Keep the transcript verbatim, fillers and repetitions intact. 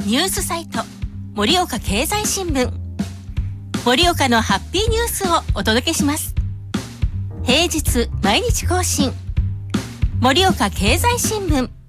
ニュースサイト盛岡経済新聞、盛岡のハッピーニュースをお届けします。平日毎日更新、盛岡経済新聞。